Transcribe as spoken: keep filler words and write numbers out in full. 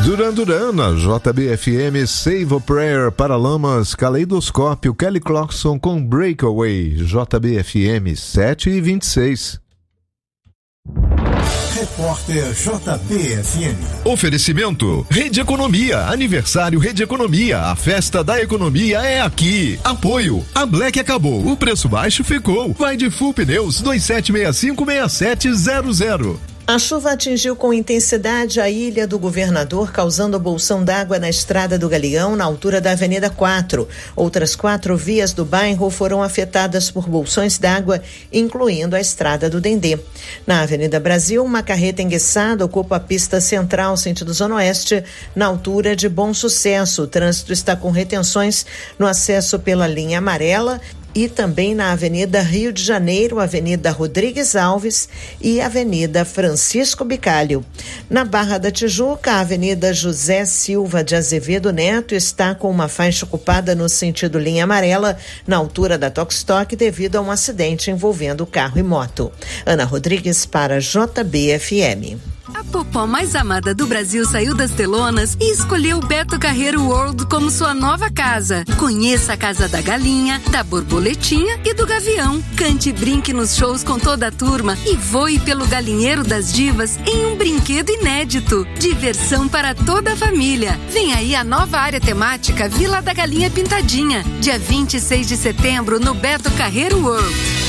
Duran Duran, na J B F M, Save a Prayer, Paralamas, Caleidoscópio, Kelly Clarkson com Breakaway, J B F M sete e vinte e seis. Repórter J B F M. Oferecimento Rede Economia, aniversário Rede Economia, a festa da economia é aqui. Apoio, a Black acabou, o preço baixo ficou. Vai de Full Pneus dois sete seis cinco seis sete zero zero. A chuva atingiu com intensidade a Ilha do Governador, causando bolsão d'água na Estrada do Galeão, na altura da Avenida quatro. Outras quatro vias do bairro foram afetadas por bolsões d'água, incluindo a Estrada do Dendê. Na Avenida Brasil, uma carreta enguiçada ocupa a pista central, sentido Zona Oeste, na altura de Bom Sucesso. O trânsito está com retenções no acesso pela linha amarela e também na Avenida Rio de Janeiro, Avenida Rodrigues Alves e Avenida Francisco Bicalho. Na Barra da Tijuca, a Avenida José Silva de Azevedo Neto está com uma faixa ocupada no sentido linha amarela, na altura da Tokstok, devido a um acidente envolvendo carro e moto. Ana Rodrigues para J B F M. A popó mais amada do Brasil saiu das telonas e escolheu o Beto Carreiro World como sua nova casa. Conheça a Casa da Galinha, da Borboletinha e do Gavião. Cante e brinque nos shows com toda a turma e voe pelo Galinheiro das Divas em um brinquedo inédito. Diversão para toda a família. Vem aí a nova área temática Vila da Galinha Pintadinha, dia vinte e seis de setembro no Beto Carreiro World.